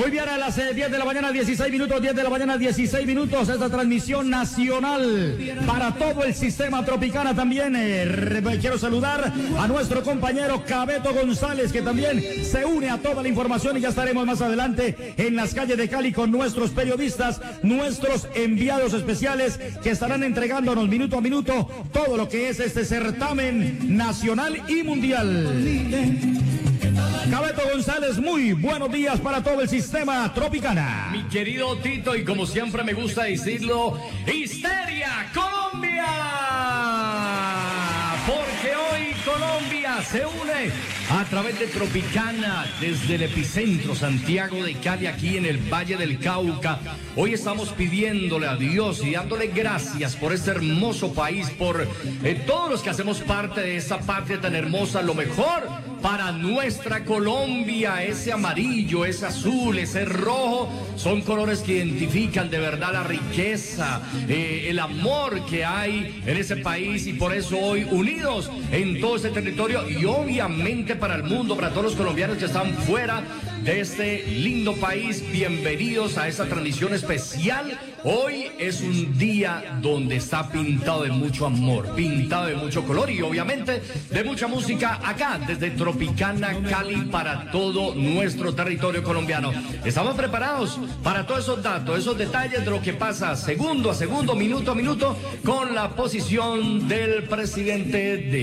Muy bien, a las 10 de la mañana, 16 minutos, 10 de la mañana, 16 minutos, esta transmisión nacional para todo el sistema Tropicana también. Quiero saludar a nuestro compañero Cabeto González, que también se une a toda la información, y ya estaremos más adelante en las calles de Cali con nuestros periodistas, nuestros enviados especiales, que estarán entregándonos minuto a minuto todo lo que es este certamen nacional y mundial. Cabeto González, muy buenos días para todo el sistema Tropicana. Mi querido Tito, y como siempre me gusta decirlo, ¡Histeria Colombia! Porque hoy Colombia se une a través de Tropicana desde el epicentro Santiago de Cali, aquí en el Valle del Cauca. Hoy estamos pidiéndole a Dios y dándole gracias por este hermoso país, por todos los que hacemos parte de esta patria tan hermosa, lo mejor para nuestra Colombia. Ese amarillo, ese azul, ese rojo, son colores que identifican de verdad la riqueza, el amor que hay en ese país, y por eso hoy unidos en todo este territorio, y obviamente para el mundo, para todos los colombianos que están fuera de este lindo país, bienvenidos a esta transmisión especial. Hoy es un día donde está pintado de mucho amor, pintado de mucho color y obviamente de mucha música acá desde Tropicana Cali para todo nuestro territorio colombiano. Estamos preparados para todos esos datos, esos detalles de lo que pasa segundo a segundo, minuto a minuto, con la posición del presidente de